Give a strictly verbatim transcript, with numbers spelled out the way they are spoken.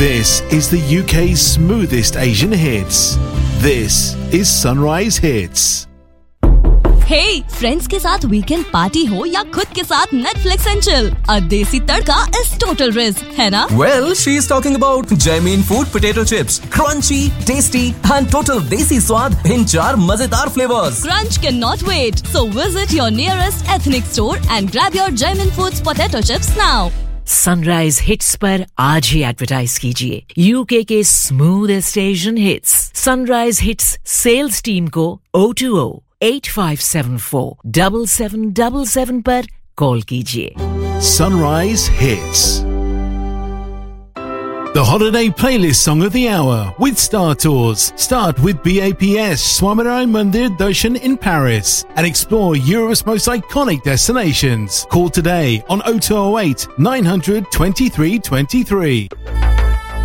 This is the U K's smoothest Asian hits. This is Sunrise Hits. Hey, friends के साथ weekend party हो या खुद के साथ Netflix and chill, a देसी तड़का is total risk, है ना? Well, she is talking about Jamin Food Potato Chips, crunchy, tasty, and total देसी स्वाद in चार मजेदार flavors. Crunch cannot wait, so visit your nearest ethnic store and grab your Jamin Foods Potato Chips now. Sunrise hits पर आज ही advertise कीजिए UK के smoothest Asian hits sunrise hits sales team को O two O eight five seven four seven seven seven seven पर call कीजिए. Sunrise Hits. The holiday playlist song of the hour with Star Tours. Start with B A P S Swaminarayan Mandir Darshan in Paris and explore Europe's most iconic destinations. Call today on oh two oh eight nine hundred twenty-three twenty-three.